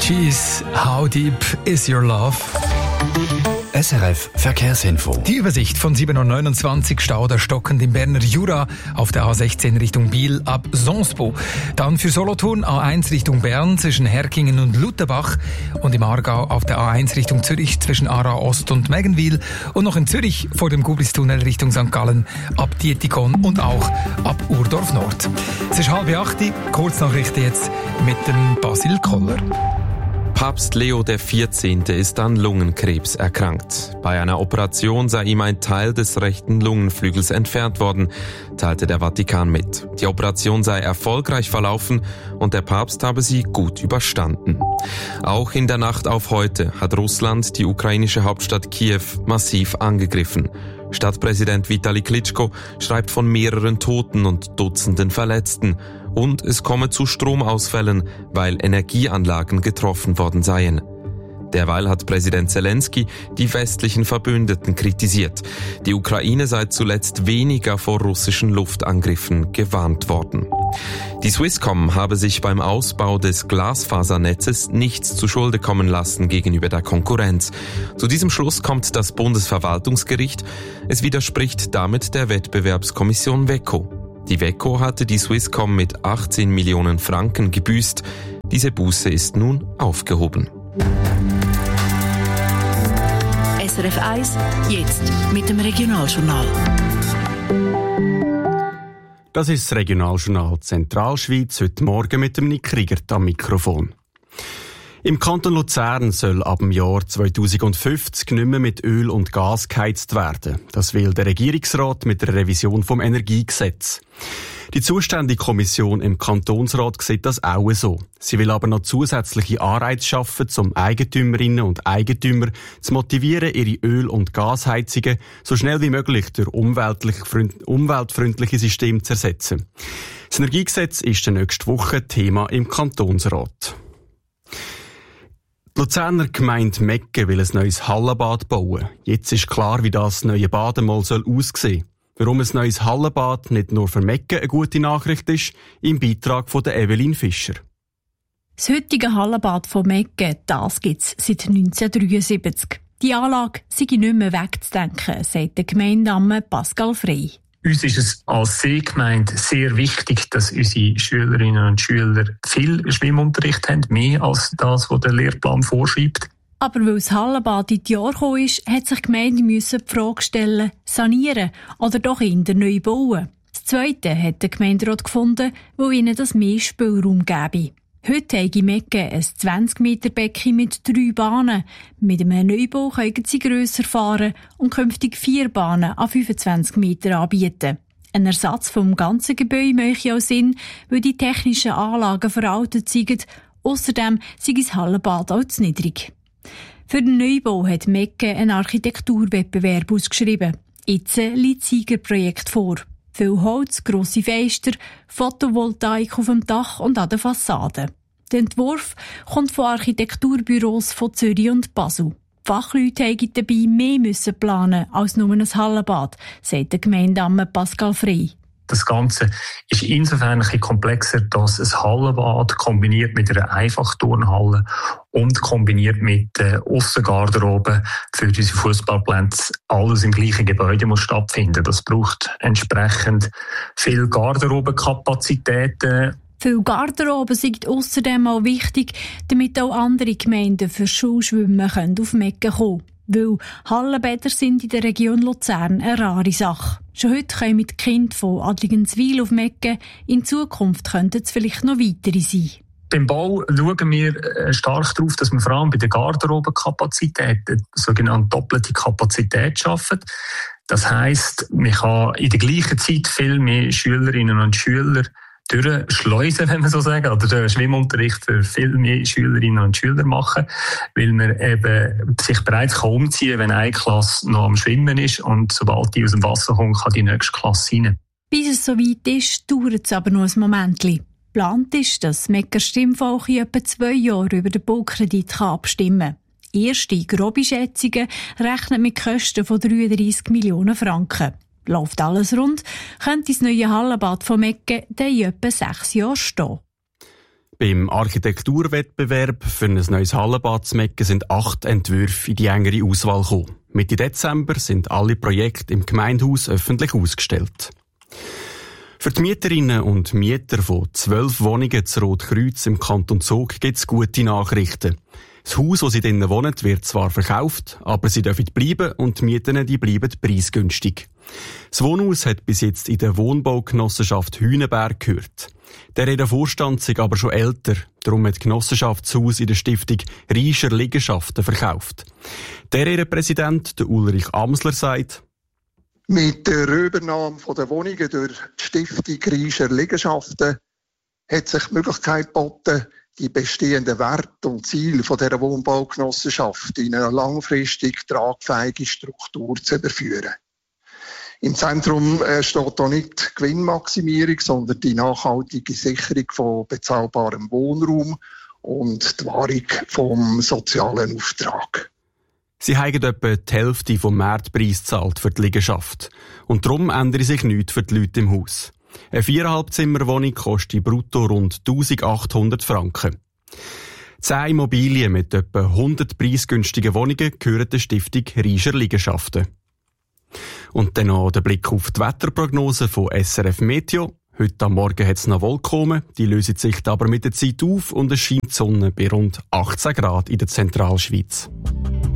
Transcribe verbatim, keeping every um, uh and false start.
Gees, How Deep Is Your Love? S R F Verkehrsinfo. Die Übersicht von sieben Uhr neunundzwanzig, Stau oder stockend im Berner Jura auf der A sechzehn Richtung Biel ab Sonsbo. Dann für Solothurn A eins Richtung Bern zwischen Herkingen und Lutherbach und im Aargau auf der A eins Richtung Zürich zwischen Aarau Ost und Meggenwil und noch in Zürich vor dem Gubristunnel Richtung Sankt Gallen ab Dietikon und auch ab Urdorf Nord. Es ist halb acht, Kurznachrichten jetzt mit dem Basil Koller. Papst Leo der vierzehnte ist an Lungenkrebs erkrankt. Bei einer Operation sei ihm ein Teil des rechten Lungenflügels entfernt worden, teilte der Vatikan mit. Die Operation sei erfolgreich verlaufen und der Papst habe sie gut überstanden. Auch in der Nacht auf heute hat Russland die ukrainische Hauptstadt Kiew massiv angegriffen. Stadtpräsident Vitali Klitschko schreibt von mehreren Toten und Dutzenden Verletzten. Und es komme zu Stromausfällen, weil Energieanlagen getroffen worden seien. Derweil hat Präsident Zelensky die westlichen Verbündeten kritisiert. Die Ukraine sei zuletzt weniger vor russischen Luftangriffen gewarnt worden. Die Swisscom habe sich beim Ausbau des Glasfasernetzes nichts zu Schulde kommen lassen gegenüber der Konkurrenz. Zu diesem Schluss kommt das Bundesverwaltungsgericht. Es widerspricht damit der Wettbewerbskommission WECO. Die WECO hatte die Swisscom mit achtzehn Millionen Franken gebüßt. Diese Buße ist nun aufgehoben. S R F eins, jetzt mit dem Regionaljournal. Das ist das Regionaljournal Zentralschweiz, heute Morgen mit dem Nick Riegert am Mikrofon. Im Kanton Luzern soll ab dem Jahr zweitausendfünfzig nicht mehr mit Öl und Gas geheizt werden. Das will der Regierungsrat mit der Revision vom Energiegesetz. Die zuständige Kommission im Kantonsrat sieht das auch so. Sie will aber noch zusätzliche Anreize schaffen, um Eigentümerinnen und Eigentümer zu motivieren, ihre Öl- und Gasheizungen so schnell wie möglich durch umweltfreundliche Systeme zu ersetzen. Das Energiegesetz ist nächste Woche Thema im Kantonsrat. Die Luzerner Gemeinde Meggen will ein neues Hallenbad bauen. Jetzt ist klar, wie das neue Bademal soll aussehen. Warum ein neues Hallenbad nicht nur für Meggen eine gute Nachricht ist, im Beitrag von der Evelyn Fischer. Das heutige Hallenbad von Meggen, das gibt es seit neunzehnhundertdreiundsiebzig. Die Anlage sei nicht mehr wegzudenken, sagt der Gemeindeamme Pascal Frey. Uns ist es als Seegemeinde sehr wichtig, dass unsere Schülerinnen und Schüler viel Schwimmunterricht haben, mehr als das, was der Lehrplan vorschreibt. Aber weil das Hallenbad in die Jahre gekommen ist, hat sich die Gemeinde die Frage stellen, sanieren oder doch eher neu bauen. Das Zweite hat der Gemeinderat gefunden, weil ihnen das mehr Spielraum gäbe. Heute hat Meggen ein zwanzig Meter Becken mit drei Bahnen. Mit einem Neubau können sie grösser fahren und künftig vier Bahnen an fünfundzwanzig Meter anbieten. Ein Ersatz vom ganzen Gebäude mache auch Sinn, weil die technischen Anlagen veraltet sind. Ausserdem sei das Hallenbad auch zu niedrig. Für den Neubau hat Meggen einen Architekturwettbewerb ausgeschrieben. Jetzt liegt das Siegerprojekt vor. Viel Holz, grosse Fenster, Photovoltaik auf dem Dach und an der Fassade. Der Entwurf kommt von Architekturbüros von Zürich und Basel. Die Fachleute mussten dabei mehr müssen planen als nur ein Hallenbad, sagt der Gemeindeamme Pascal Frey. Das Ganze ist insofern ein bisschen komplexer, dass ein Hallenbad kombiniert mit einer Einfachturnhalle und kombiniert mit der Aussengarderobe für unsere Fußballplätze alles im gleichen Gebäude muss stattfinden. Das braucht entsprechend viel Garderobenkapazitäten. Viel Garderoben sind außerdem auch wichtig, damit auch andere Gemeinden für Schulschwimmen auf Meggen kommen können. Weil Hallenbäder sind in der Region Luzern eine rare Sache. Schon heute können mit Kindern von Adligenswil auf Meggen, in Zukunft könnten es vielleicht noch weitere sein. Beim Bau schauen wir stark darauf, dass wir vor allem bei der Garderobenkapazität eine sogenannte doppelte Kapazität schaffen. Das heisst, man kann in der gleichen Zeit viel mehr Schülerinnen und Schüler durchschleusen, wenn man so sagen, oder den Schwimmunterricht für viel mehr Schülerinnen und Schüler machen, weil man eben sich bereits umziehen kann, wenn eine Klasse noch am Schwimmen ist und sobald die aus dem Wasser kommt, kann die nächste Klasse rein. Bis es soweit ist, dauert es aber noch ein Momentchen. Geplant ist, dass das Megger Stimmvolk in etwa zwei Jahren über den Baukredit abstimmen kann. Erste grobe Schätzungen rechnen mit Kosten von dreiunddreissig Millionen Franken. Läuft alles rund, könnte das neue Hallenbad von Meggen dann in etwa sechs Jahren stehen. Beim Architekturwettbewerb für ein neues Hallenbad zu Mecken sind acht Entwürfe in die engere Auswahl gekommen. Mitte Dezember sind alle Projekte im Gemeindehaus öffentlich ausgestellt. Für die Mieterinnen und Mieter von zwölf Wohnungen zu Rotkreuz im Kanton Zug gibt es gute Nachrichten. Das Haus, wo sie drinnen wohnen, wird zwar verkauft, aber sie dürfen bleiben und die Mieten die bleiben preisgünstig. Das Wohnhaus hat bis jetzt in der Wohnbaugenossenschaft Hühnenberg gehört. Der Vorstand sei aber schon älter, darum hat die Genossenschaft das Haus in der Stiftung Riescher Liegenschaften verkauft. Der Präsident, der Ulrich Amsler, sagt: Mit der Übernahme der Wohnungen durch die Stiftung Riescher Liegenschaften hat sich die Möglichkeit geboten, die bestehenden Werte und Ziele dieser Wohnbaugenossenschaft in eine langfristig tragfähige Struktur zu überführen. Im Zentrum steht hier nicht die Gewinnmaximierung, sondern die nachhaltige Sicherung von bezahlbarem Wohnraum und die Wahrung vom sozialen Auftrag. Sie haben etwa die Hälfte vom Marktpreis gezahlt für die Liegenschaft. Und darum ändert sich nichts für die Leute im Haus. Eine viereinhalb Zimmer Wohnung kostet brutto rund eintausendachthundert Franken. Zehn Immobilien mit etwa hundert preisgünstigen Wohnungen gehören der Stiftung Riescher Liegenschaften. Und dann noch der Blick auf die Wetterprognose von S R F Meteo. Heute am Morgen hat es noch Wolken, die lösen sich aber mit der Zeit auf und es scheint die Sonne bei rund achtzehn Grad in der Zentralschweiz.